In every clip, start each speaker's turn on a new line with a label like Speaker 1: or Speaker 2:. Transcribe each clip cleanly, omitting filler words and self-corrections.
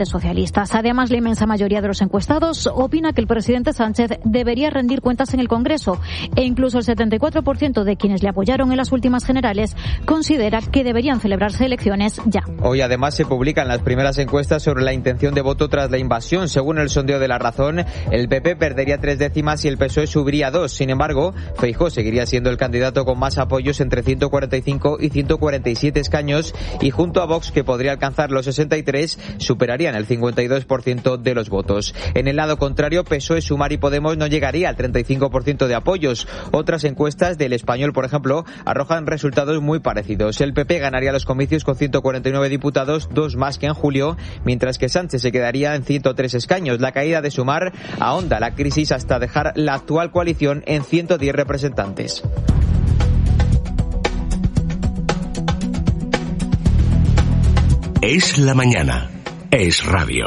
Speaker 1: socialistas. Además, la inmensa mayoría de los encuestados opina que el presidente Sánchez debería rendir cuentas en el Congreso e incluso el 74% de quienes le apoyaron en las últimas generales considera que deberían celebrarse elecciones ya.
Speaker 2: Hoy además se publican las primeras encuestas sobre la intención de voto tras la invasión. Según el sondeo de La Razón, el PP perdería 3 décimas y el PSOE subiría 2. Sin embargo, Feijóo seguiría siendo el candidato con más apoyos entre 145 y 147 escaños y junto a Vox, que podría alcanzar los 63, superarían el 52% de los votos. En el lado contrario, PSOE, Sumar y Podemos no llegaría al 35% de apoyos. Otras encuestas del Español, por ejemplo, arrojan resultados muy parecidos. El PP ganaría los comicios con 149 diputados, 2 más que en julio, mientras que Sánchez se quedaría en 103 escaños. La caída de Sumar ahonda la crisis hasta dejar la actual coalición en 110 representantes.
Speaker 3: Es la mañana. Es radio.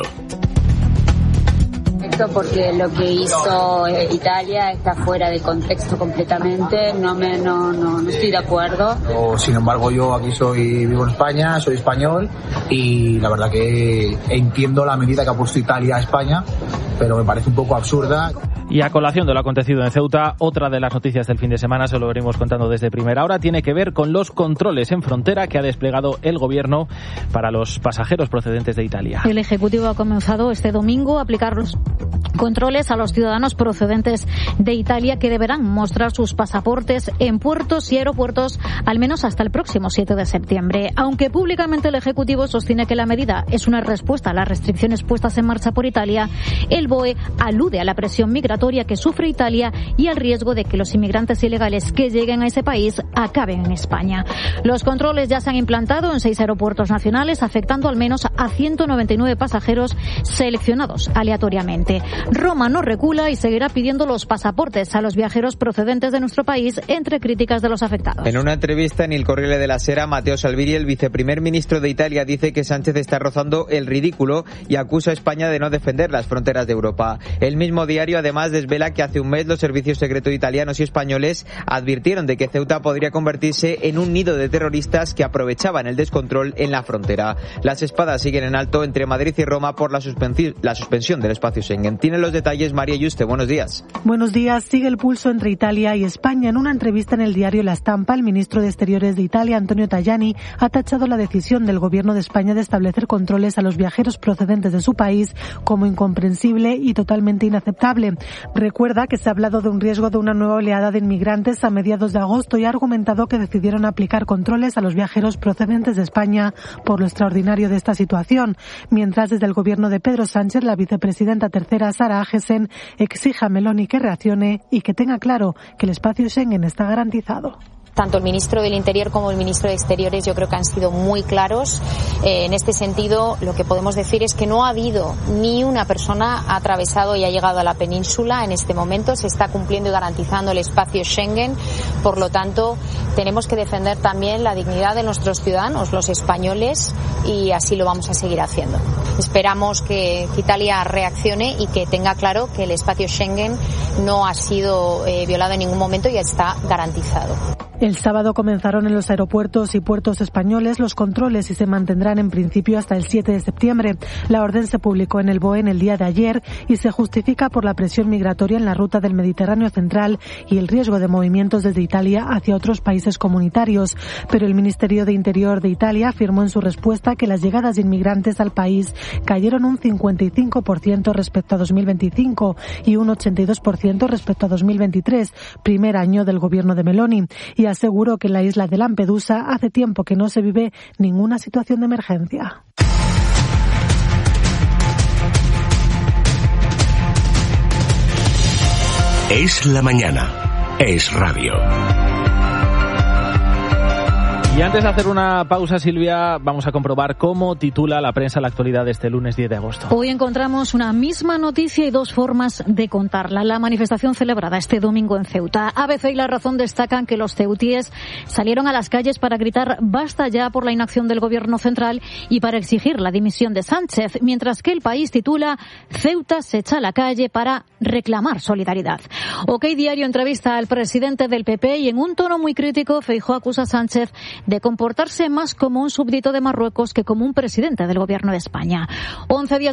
Speaker 4: Porque lo que hizo Italia está fuera de contexto completamente, no estoy de acuerdo.
Speaker 5: Sin embargo, yo aquí vivo en España, soy español y la verdad que entiendo la medida que ha puesto Italia a España, pero me parece un poco absurda.
Speaker 6: Y a colación de lo acontecido en Ceuta, otra de las noticias del fin de semana, se lo veremos contando desde primera hora, tiene que ver con los controles en frontera que ha desplegado el Gobierno para los pasajeros procedentes de Italia.
Speaker 1: El Ejecutivo ha comenzado este domingo a aplicar los controles a los ciudadanos procedentes de Italia que deberán mostrar sus pasaportes en puertos y aeropuertos al menos hasta el próximo 7 de septiembre. Aunque públicamente el Ejecutivo sostiene que la medida es una respuesta a las restricciones puestas en marcha por Italia, el BOE alude a la presión migratoria que sufre Italia y al riesgo de que los inmigrantes ilegales que lleguen a ese país acaben en España. Los controles ya se han implantado en 6 aeropuertos nacionales, afectando al menos a 199 pasajeros seleccionados aleatoriamente. Roma no recula y seguirá pidiendo los pasaportes a los viajeros procedentes de nuestro país, entre críticas de los afectados.
Speaker 2: En una entrevista en Il Corriere della Sera, Matteo Salvini, el viceprimer ministro de Italia, dice que Sánchez está rozando el ridículo y acusa a España de no defender las fronteras de Europa. El mismo diario además desvela que hace un mes los servicios secretos italianos y españoles advirtieron de que Ceuta podría convertirse en un nido de terroristas que aprovechaban el descontrol en la frontera. Las espadas siguen en alto entre Madrid y Roma por la suspensión del espacio Schengen. Tienen los detalles María Yuste. Buenos días.
Speaker 7: Buenos días. Sigue el pulso entre Italia y España. En una entrevista en el diario La Stampa, el ministro de Exteriores de Italia, Antonio Tajani, ha tachado la decisión del Gobierno de España de establecer controles a los viajeros procedentes de su país como incomprensible y totalmente inaceptable. Recuerda que se ha hablado de un riesgo de una nueva oleada de inmigrantes a mediados de agosto y ha argumentado que decidieron aplicar controles a los viajeros procedentes de España por lo extraordinario de esta situación. Mientras, desde el Gobierno de Pedro Sánchez, la vicepresidenta tercera, Sara Agesen, exige a Meloni que reaccione y que tenga claro que el espacio Schengen está garantizado.
Speaker 8: Tanto el ministro del Interior como el ministro de Exteriores yo creo que han sido muy claros. En este sentido, lo que podemos decir es que no ha habido ni una persona ha atravesado y ha llegado a la península en este momento. Se está cumpliendo y garantizando el espacio Schengen. Por lo tanto, tenemos que defender también la dignidad de nuestros ciudadanos, los españoles, y así lo vamos a seguir haciendo. Esperamos que Italia reaccione y que tenga claro que el espacio Schengen no ha sido violado en ningún momento y está garantizado.
Speaker 7: El sábado comenzaron en los aeropuertos y puertos españoles los controles y se mantendrán en principio hasta el 7 de septiembre. La orden se publicó en el BOE en el día de ayer y se justifica por la presión migratoria en la ruta del Mediterráneo central y el riesgo de movimientos desde Italia hacia otros países comunitarios. Pero el Ministerio de Interior de Italia afirmó en su respuesta que las llegadas de inmigrantes al país cayeron un 55% respecto a 2025 y un 82% respecto a 2023, primer año del gobierno de Meloni. Y aseguró que en la isla de Lampedusa hace tiempo que no se vive ninguna situación de emergencia.
Speaker 3: Es la mañana. Es radio.
Speaker 6: Y antes de hacer una pausa, Silvia, vamos a comprobar cómo titula la prensa la actualidad de este lunes 10 de agosto.
Speaker 1: Hoy encontramos una misma noticia y dos formas de contarla. La manifestación celebrada este domingo en Ceuta. ABC y La Razón destacan que los ceutíes salieron a las calles para gritar basta ya por la inacción del gobierno central y para exigir la dimisión de Sánchez, mientras que El País titula Ceuta se echa a la calle para reclamar solidaridad. OK Diario entrevista al presidente del PP y en un tono muy crítico Feijóo acusa a Sánchez de comportarse más como un súbdito de Marruecos que como un presidente del gobierno de España. 11 días